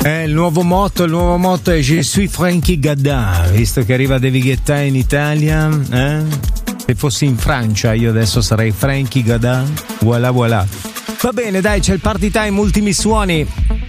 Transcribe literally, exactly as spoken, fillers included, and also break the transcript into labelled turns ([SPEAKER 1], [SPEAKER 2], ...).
[SPEAKER 1] Eh, il nuovo motto, il nuovo motto è Je suis Frankie Gadda, visto che arriva David Guetta in Italia, eh? Se fossi in Francia io adesso sarei Frankie Gadda, voilà voilà. Va bene, dai, c'è il party time, ultimi suoni.